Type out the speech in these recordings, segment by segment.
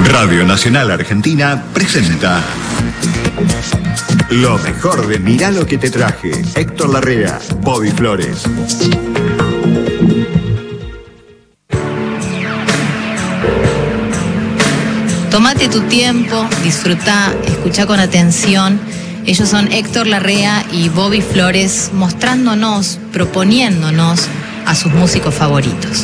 Radio Nacional Argentina presenta lo mejor de Mirá lo que te traje. Héctor Larrea, Bobby Flores. Tómate tu tiempo, disfruta, escucha con atención. Ellos son Héctor Larrea y Bobby Flores, mostrándonos, proponiéndonos a sus músicos favoritos.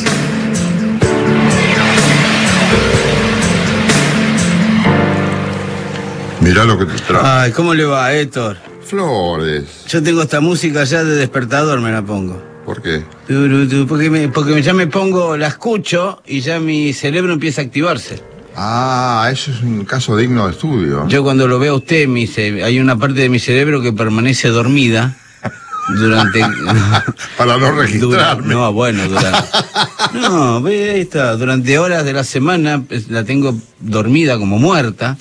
Mirá lo que te trajo. Ay, ¿cómo le va, Héctor? Flores. Yo tengo esta música ya de despertador, me la pongo. ¿Por qué? Porque ya me pongo, la escucho y ya mi cerebro empieza a activarse. Ah, eso es un caso digno de estudio. Yo cuando lo veo a usted, hay una parte de mi cerebro que permanece dormida durante... Para no registrarme. No, bueno, no, ve, ahí está. Durante horas de la semana la tengo dormida como muerta.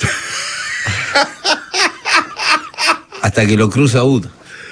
Hasta que lo cruza Ud.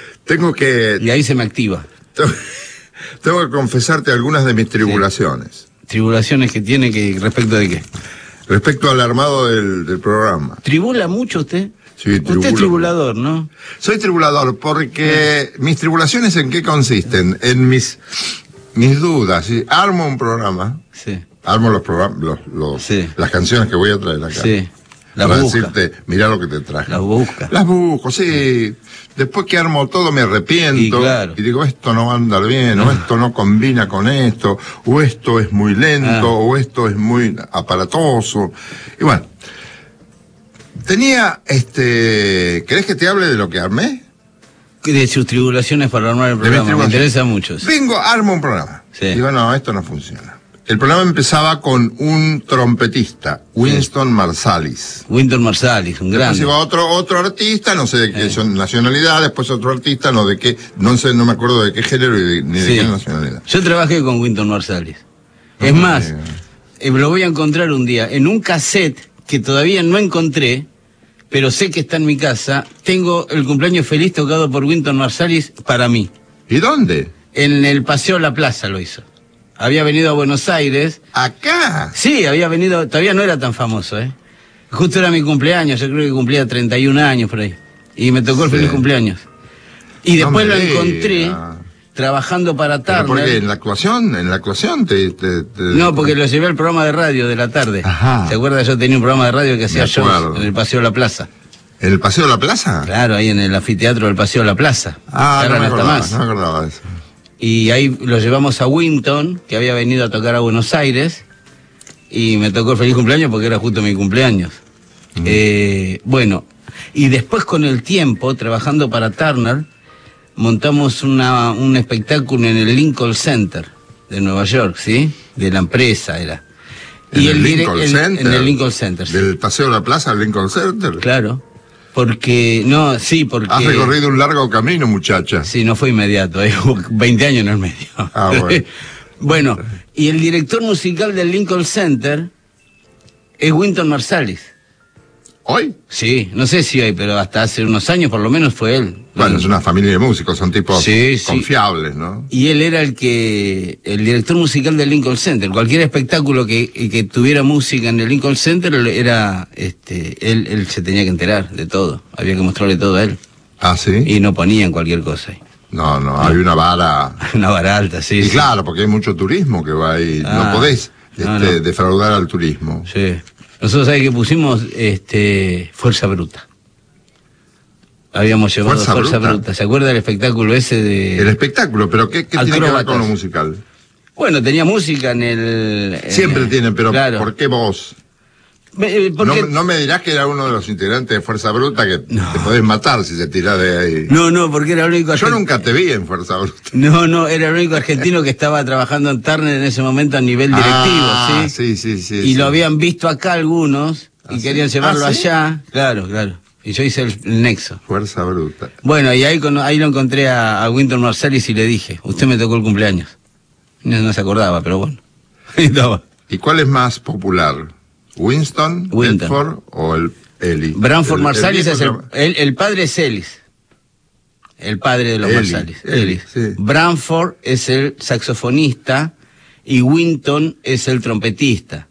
Y ahí se me activa. Tengo que confesarte algunas de mis tribulaciones. Sí. ¿Tribulaciones que tiene respecto de qué? Respecto al armado del programa. ¿Tribula mucho usted? Sí, tribulo. Usted es tribulador, ¿no? Soy tribulador porque mis tribulaciones ¿en qué consisten? En mis dudas. ¿Sí? Armo un programa. Sí. Armo los programas, sí. Las canciones que voy a traer acá. Sí. Para decirte, mirá lo que te traje. Las busca. Las busco, sí. Después que armo todo me arrepiento. Claro. Y digo, esto no va a andar bien, o esto no combina con esto, o esto es muy lento, o esto es muy aparatoso. Y bueno, tenía, ¿querés que te hable de lo que armé? De sus tribulaciones para armar el programa, me interesa mucho. Vengo, armo un programa. Sí. Digo, no, esto no funciona. El programa empezaba con un trompetista, Wynton Marsalis. Wynton Marsalis, un grande. Después iba otro artista, no sé de qué nacionalidad, después otro artista, no me acuerdo de qué género ni de qué nacionalidad. Yo trabajé con Wynton Marsalis. Es más, lo voy a encontrar un día. En un cassette que todavía no encontré, pero sé que está en mi casa, tengo el cumpleaños feliz tocado por Wynton Marsalis para mí. ¿Y dónde? En el Paseo La Plaza lo hizo. Había venido a Buenos Aires. ¿Acá? Sí, había venido, todavía no era tan famoso, Justo era mi cumpleaños, yo creo que cumplía 31 años por ahí. Y me tocó el feliz cumpleaños. Y después lo encontré trabajando para Turner. ¿Por qué? ¿En la actuación? No, porque lo llevé al programa de radio de la tarde. Ajá. ¿Se acuerda? Yo tenía un programa de radio que hacía shows en el Paseo La Plaza. ¿En el Paseo La Plaza? Claro, ahí en el anfiteatro del Paseo La Plaza. Ah, no me acordaba de eso. Y ahí lo llevamos a Wynton, que había venido a tocar a Buenos Aires, y me tocó el feliz cumpleaños porque era justo mi cumpleaños. Bueno, y después con el tiempo, trabajando para Turner, montamos un espectáculo en el Lincoln Center de Nueva York, ¿sí? De la empresa era. ¿En el Lincoln Center? En el Lincoln Center, sí. ¿Del Paseo de la Plaza al Lincoln Center? Claro. Porque... Has recorrido un largo camino, muchacha. Sí, no fue inmediato, 20 años en el medio. Ah, bueno. Bueno, y el director musical del Lincoln Center es Wynton Marsalis. ¿Hoy? Sí, no sé si hoy, pero hasta hace unos años por lo menos fue él. Bueno, es una familia de músicos, son tipos confiables, ¿no? Y él era el director musical del Lincoln Center. Cualquier espectáculo que tuviera música en el Lincoln Center era, él se tenía que enterar de todo. Había que mostrarle todo a él. Ah, ¿sí? Y no ponían cualquier cosa ahí. No, hay una vara. Una vara alta, sí. Y claro, porque hay mucho turismo que va ahí. No podés defraudar al turismo. Sí. Nosotros, ¿sabes qué pusimos? Fuerza Bruta. Habíamos llevado Fuerza Bruta. ¿Se acuerda del espectáculo ese de...? El espectáculo, pero ¿qué tiene que ver con lo musical? Bueno, tenía música en el... Siempre tiene, pero claro. ¿por qué vos? Porque... No me dirás que era uno de los integrantes de Fuerza Bruta que te podés matar si se tirás de ahí. No, porque era el único... Yo nunca te vi en Fuerza Bruta. No, era el único argentino que estaba trabajando en Turner en ese momento a nivel directivo, ¿sí? Sí. Y lo habían visto acá algunos y querían llevarlo allá. Claro. Y yo hice el nexo. Fuerza Bruta. Bueno, y ahí lo encontré a Wynton Marsalis y le dije, usted me tocó el cumpleaños. No se acordaba, pero bueno. ¿Y cuál es más popular? ¿Winston, Bedford o el Eli? Branford Marsalis es el padre es Ellis. El padre de los Marsalis. Ellis. Sí. Branford es el saxofonista y Wynton es el trompetista.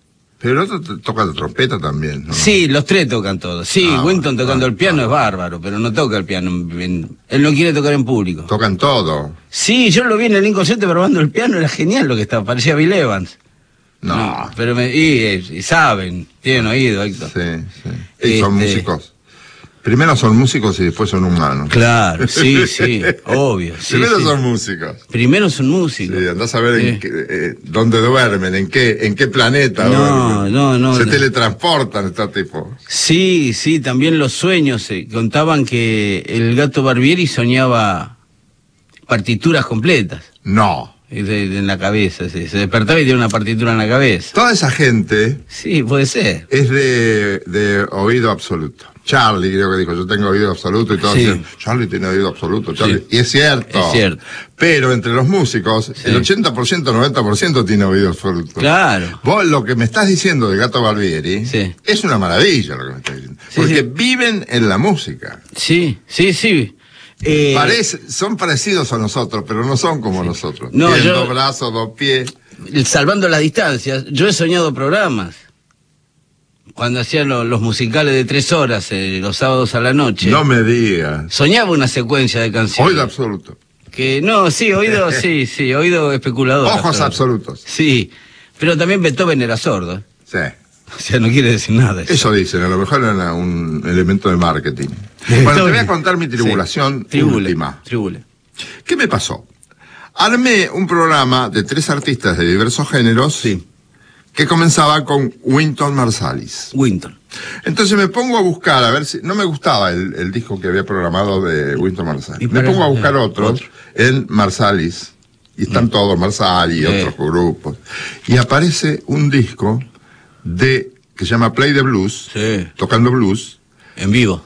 Pero el otro toca la trompeta también, ¿no? Sí, los tres tocan todos. Sí, Winton tocando el piano es bárbaro, pero no toca el piano. Él no quiere tocar en público. Tocan todo. Sí, yo lo vi en el inconsciente probando el piano, era genial lo que estaba, parecía Bill Evans. No. Pero y saben, tienen oído, Héctor. Sí. Y son músicos. Primero son músicos y después son humanos. Claro, sí, obvio. Sí, Primero son músicos. Primero son músicos. Sí, andás a ver dónde duermen, en qué planeta duermen. No. Se teletransportan estos tipos. Sí, también los sueños. Contaban que el Gato Barbieri soñaba partituras completas. No. En la cabeza, sí. Se despertaba y tenía una partitura en la cabeza. Toda esa gente Sí, puede ser. es de oído absoluto. Charlie creo que dijo, yo tengo oído absoluto y todos dicen, Charlie tiene oído absoluto, Charlie. Sí. Y es cierto. Es cierto. Pero entre los músicos, el 80%, 90% tiene oído absoluto. Claro. Vos lo que me estás diciendo de Gato Barbieri Sí. es una maravilla lo que me estás diciendo. Sí, porque sí. viven en la música. Sí. Son parecidos a nosotros, pero no son como nosotros. No, Tienen yo- 2 brazos, 2 pies. Salvando las distancias, yo he soñado programas. Cuando hacían los musicales de 3 horas, los sábados a la noche. No me digas. Soñaba una secuencia de canciones. Oído absoluto. Oído especulador. Ojos absolutos. Sí, pero también Beethoven era sordo. Sí. O sea, no quiere decir nada. Eso dicen, a lo mejor era un elemento de marketing. Bueno, te voy a contar mi tribulación última. Tribule. ¿Qué me pasó? Armé un programa de 3 artistas de diversos géneros que comenzaba con Wynton Marsalis. Winton. Entonces me pongo a buscar, a ver si... No me gustaba el disco que había programado de Wynton Marsalis. Me pongo a buscar otros en Marsalis. Y están todos, Marsalis y otros grupos. Y aparece un disco que se llama Play the Blues, tocando blues, En vivo.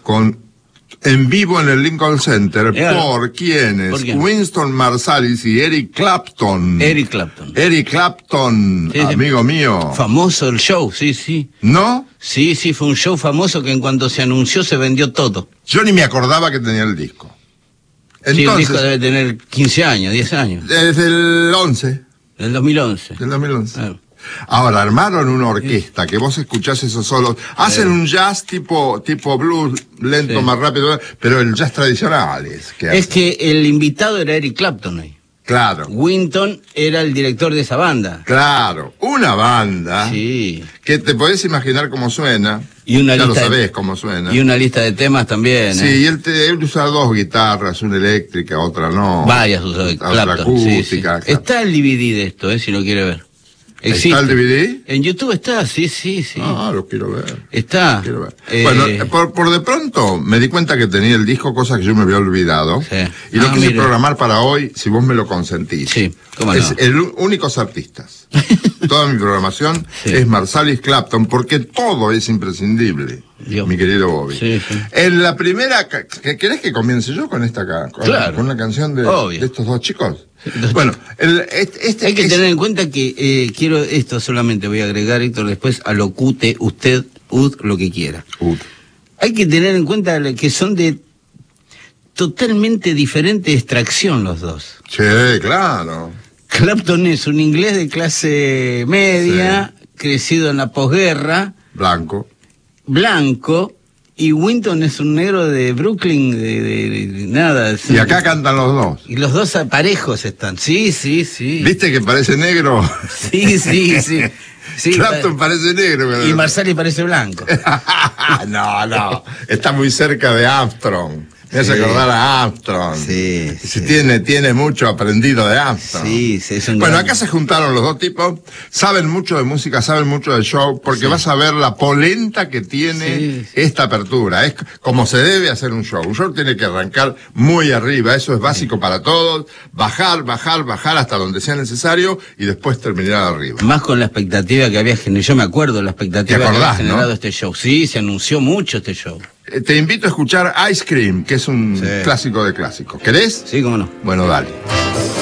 en vivo en el Lincoln Center. ¿Por quiénes? ¿Por quién? Winston Marsalis y Eric Clapton. Eric Clapton. Eric Clapton, Sí, amigo mío. Famoso el show, sí. ¿No? Sí, fue un show famoso que en cuanto se anunció se vendió todo. Yo ni me acordaba que tenía el disco. Sí, el disco Entonces, debe tener 15 años, 10 años. desde el 11, Del 2011. del 2011. Claro. Ahora, armaron una orquesta que vos escuchás esos solos. Hacen un jazz tipo blues, lento, Sí. más rápido, pero el jazz tradicional Es que el invitado era Eric Clapton ahí. Claro, Winton era el director de esa banda. claro. Una banda Sí. que te podés imaginar cómo suena. Y una ya lo lista de- sabés cómo suena. Y una lista de temas también. Sí, y él usa 2 guitarras, una eléctrica, otra no. Varias usó de Otra Clapton. Sí. acústica. claro. Está el DVD de esto, si lo quiere ver. Existe. ¿Está el DVD? En YouTube está, sí. Ah, lo quiero ver. Está. Quiero ver. Bueno, por de pronto me di cuenta que tenía el disco, cosa que yo me había olvidado. Sí. Y lo quise mire. programar para hoy, si vos me lo consentís. Sí, cómo no. Es únicos artistas. Toda mi programación Sí. es Marsalis Clapton, porque todo es imprescindible, Dios. mi querido Bobby. Sí. En la primera... ¿Querés que comience yo con esta Claro. con una canción de Obvio. estos 2 chicos? Dos Bueno, Hay que tener en cuenta que quiero esto solamente, voy a agregar, Héctor, después alocute usted, lo que quiera. Hay que tener en cuenta que son de totalmente diferente extracción los dos. Sí, claro. Clapton es un inglés de clase media, crecido en la posguerra, Blanco. blanco, y Winton es un negro de Brooklyn, de nada. es- Y acá cantan los dos. Y los dos parejos están, sí. ¿Viste que parece negro? Sí. Sí, Clapton parece negro. pero- Y Marsalis parece blanco. no. Está muy cerca de Armstrong. Me hace Sí. acordar a Armstrong. Sí. Tiene mucho aprendido de Armstrong. Sí, es un Bueno, gran- acá se juntaron los dos tipos, saben mucho de música, saben mucho del show, porque vas a ver la polenta que tiene Sí. esta apertura. Es como se debe hacer un show. Un show tiene que arrancar muy arriba, eso es básico para todos. Bajar hasta donde sea necesario y después terminar arriba. Más con la expectativa que había generado. Yo me acuerdo la expectativa ¿Te que había acordás, generado no? este show. Sí, se anunció mucho este show. Te invito a escuchar Ice Cream, que es un Sí. clásico de clásicos. ¿Querés? Sí, cómo no. Bueno, dale.